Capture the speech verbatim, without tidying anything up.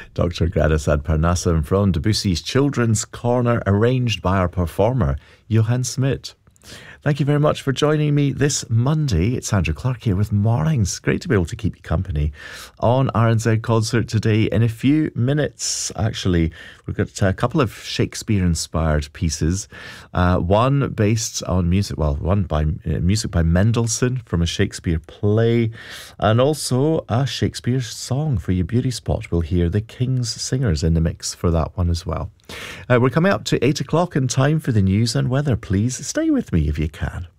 Doctor Greta Sadparnasam from Debussy's Children's Corner, arranged by our performer, Johan Smit. Thank you very much for joining me this Monday. It's Andrew Clark here with Mornings. Great to be able to keep you company on R N Z Concert today. In a few minutes, actually, we've got a couple of Shakespeare-inspired pieces. Uh, one based on music, well, one by uh, music by Mendelssohn from a Shakespeare play, and also a Shakespeare song for your beauty spot. We'll hear the King's Singers in the mix for that one as well. Uh, we're coming up to eight o'clock in time for the news and weather. Please stay with me if you can.